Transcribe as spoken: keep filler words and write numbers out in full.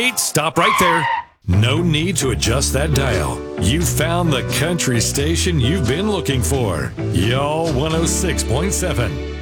Wait, stop right there. No need to adjust that dial. You found the country station you've been looking for. Y'all one oh six point seven.